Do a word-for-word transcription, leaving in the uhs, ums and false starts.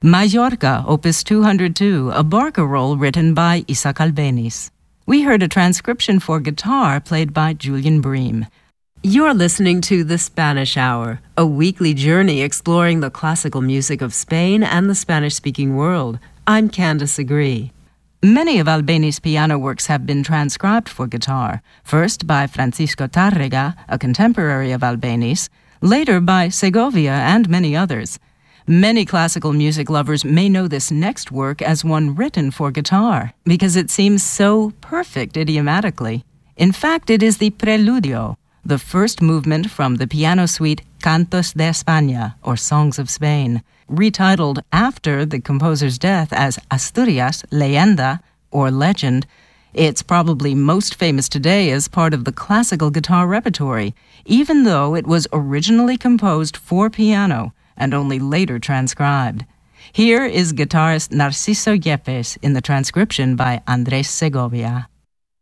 Mallorca, Opus two hundred two, a barcarolle written by Isaac Albéniz. We heard a transcription for guitar played by Julian Bream. You're listening to The Spanish Hour, a weekly journey exploring the classical music of Spain and the Spanish-speaking world. I'm Candice Agree. Many of Albéniz's piano works have been transcribed for guitar, first by Francisco Tárrega, a contemporary of Albéniz, later by Segovia and many others. Many classical music lovers may know this next work as one written for guitar, because it seems so perfect idiomatically. In fact, it is the Preludio, the first movement from the piano suite Cantos de España, or Songs of Spain, retitled after the composer's death as Asturias, Leyenda, or Legend. It's probably most famous today as part of the classical guitar repertory, even though it was originally composed for piano and only later transcribed. Here is guitarist Narciso Yepes in the transcription by Andrés Segovia.